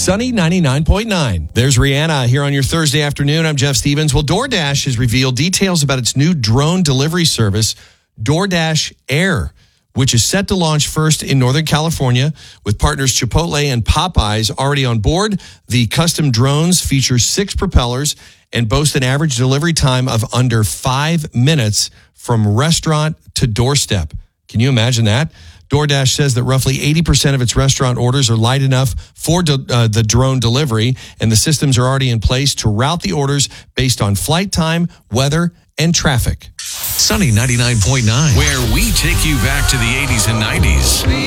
Sunny 99.9. There's Rihanna here on your Thursday afternoon. I'm Jeff Stevens. Well, DoorDash has revealed details about its new drone delivery service, DoorDash Air, which is set to launch first in Northern California with partners Chipotle and Popeyes already on board. The custom drones feature 6 propellers and boast an average delivery time of under 5 minutes from restaurant to doorstep. Can you imagine that? DoorDash says that roughly 80% of its restaurant orders are light enough for the drone delivery, and the systems are already in place to route the orders based on flight time, weather, and traffic. Sunny 99.9, where we take you back to the 80s and 90s.